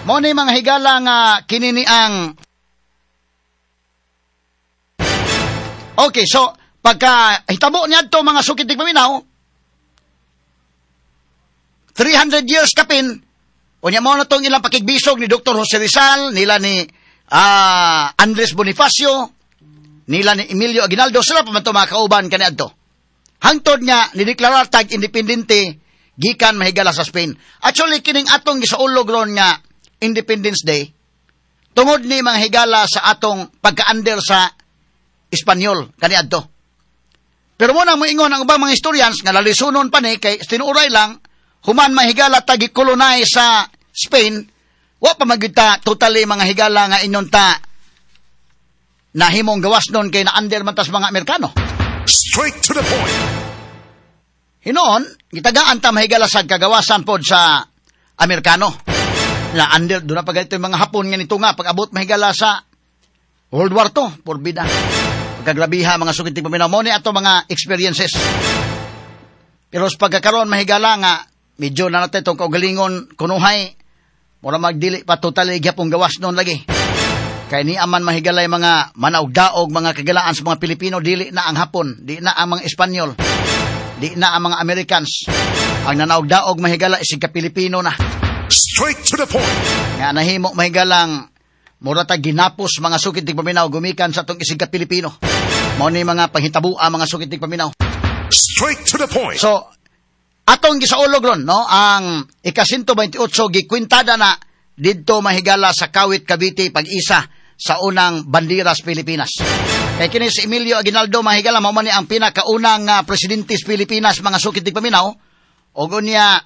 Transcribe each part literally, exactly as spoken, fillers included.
Mo ni mga higala nga kinini ang okay, so pagka hitabo niya to mga sukit tig paminaw three hundred years kapin unya mo na tong ilang pakigbisog ni Doctor Jose Rizal, nila ni uh, Andres Bonifacio, nila ni Emilio Aguinaldo, sila pa man to mga kauban kani adto. Hangtod niya nideklarar tag independente gikan mahigala sa Spain. Actually kining atong gisaulog ron nga Independence Day tungod ni mga higala sa atong pagka-under sa Espanyol kani adto. Pero mo nang moingon ang ubang mga historians nga lalisunon pa ni kay tinuray lang human mahigala ta gi-colonize sa Spain, wa pa magita totally mga higala nga inyon ta nahimong gawas nun kay na under man tas mga Amerikano. Straight to the point. Hinoon, gitagaan ta mahigala sa kagawasan pod sa Amerikano. Na under do na pagayto yung mga Hapon nga nito nga pag-abot mahigala sa World War Two, porbida. Pagkagrabiha mga sukit tig paminaw mo ni ato mga experiences. Pero sa pagkakaroon mahigala nga medyo na natin itong kaugalingon kunuhay mura magdili pa totally gyapong gawas noon lagi. Kaya ni aman mahigalay mga manaog-daog mga kagalaan sa mga Pilipino, dili na ang Hapon, di na ang mga Espanyol, di na ang mga Americans. Ang nanaog-daog mahigala isig ka Pilipino na. Straight to the point. Nga nahimo mahigalang mura ta ginapos mga sukit tig paminaw gumikan sa atong isig ka Pilipino. Mao ni mga panghitabua mga sukit tig paminaw. Straight to the point. So atong gisaulog ron no ang ika one twenty-eight gikwintada na didto mahigala sa Kawit, Cavite pag-isa sa unang bandiras Pilipinas. Kay kini si Emilio Aguinaldo mahigala mao man ni ang pinakaunang uh, presidente sa Pilipinas mga sukit tig paminaw. Og unya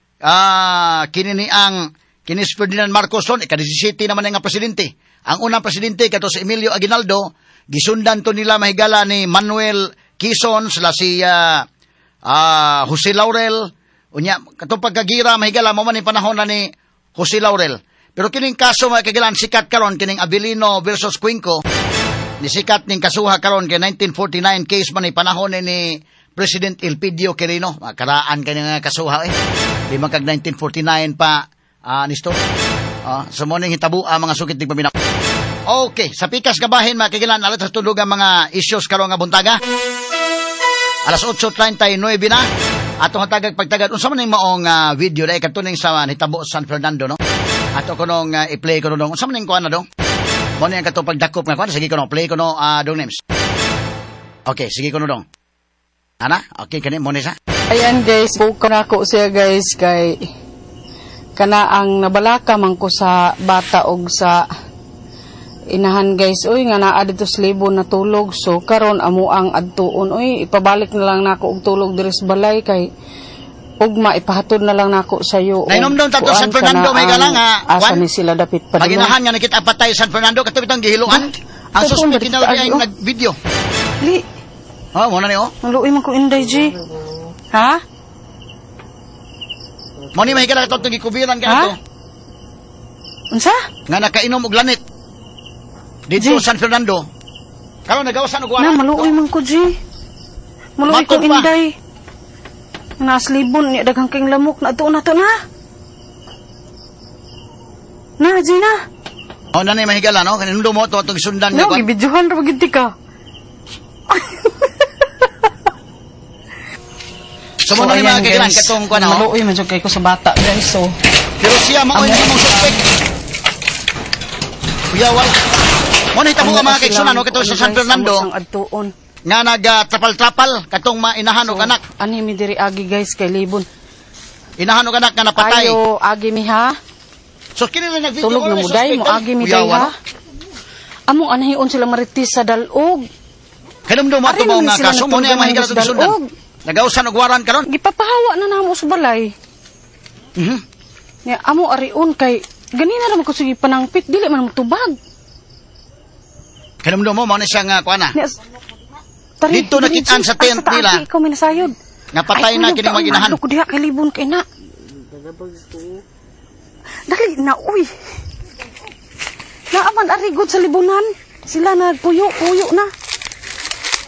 ah kini ni ang kini si Ferdinand Marcos son ika seventeen naman nga presidente. Ang unang presidente kato si Emilio Aguinaldo gisundan to nila mahigala ni Manuel Quezon sila si uh, uh, Jose Laurel unya katong pagkagira mahigala mo man ni panahon na ni Jose Laurel. Pero kining kaso mga kagilan sikat karon kining Abilino versus Cuenco ni sikat ning kasuha karon kay nineteen forty-nine case man ni panahon ni President Elpidio Quirino. Karaan kani nga kasuha eh. Di man kag nineteen forty-nine pa uh, nisto. Uh, so mo ning hitabo ang mga sukit tig paminaw. Okay, sa pikas kabahin mga kagilan alat sa tulog ang mga issues karon nga buntaga. Alas eight thirty-nine na. Atong hatagag pagtagad unsa man ning maong uh, video dai katuning sa hitabo San Fernando no. Ato ko nung uh, i-play ko no. Unsa man ning kuan na dong? Mo ning katong pagdakop nga kuan sige ko no play ko no uh, dong names. Okay, sige ko no dong. Ana, okay kani mo ni sa. Ayan guys, buka na ako siya guys kay kana ang nabalaka man ko sa bata og sa inahan guys. Uy nga naa dito sa libo na tulog. So karon amo ang adtuon. Uy ipabalik na lang nako og tulog diri sa balay kay ugma ipahatod na lang nako sa iyo. Nainom daw tato San Fernando may gala nga. Asa ni sila dapit pa. Maginahan nga nakita patay San Fernando katong bitong gihiluan. Ang suspect kinalagay ang nag-video. Li oh, mo na ni oh. Maluoy man ko inday G. Ha? Mo ni mahigala to gikubiran ka to. Unsa? Nga nakainom og lanit. Dito San Fernando. Karon nagawasan og na maluoy man ko G. Maluoy ko inday. Naslibon ni daghang king lamok na to na to na. Na G na. Oh na ni mahigala no kanindo mo to atong sundan nga. No gibidyohan ra gid ka. So, mo na ni mga kagilan, katong ko na, maluoy man kay ko sa bata, guys, so. Pero siya, maoy hindi mong suspect. Kuya, wala. Mo na hitabo nga mga kaigsunan, no, katong sa San Fernando, nga nag-trapal-trapal, katong mainahan o anak. Ani mi diri agi, guys, kay Libon. Inahan o anak nga napatay. Ayo, agi mi ha? So, kinila nag-video, tulog na muday mo, agi mi day ha? Among anahion sila maritis sa dalog. Kanam daw mo ito mga kaso, mo na yung mahigal itong sundan. Nagausan og waran karon. Gipapahawa na namo sa balay. Mhm. Ya amo ariun kay ganina ra man ko sige panangpit dili man tubag. Kanam mo mo ni siya nga kuan na. Dito nakitaan sa tent nila. Ikaw minasayod. Nga patay na kini maginahan. Ko diha kay Libon kay na. Dali na uy. Naaman arigod sa libunan. Sila nagpuyo-puyo na.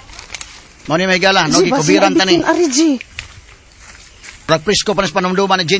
Mo ni may gala, no gikubiran tani. Ari G. Pragprisko panis panumduman ni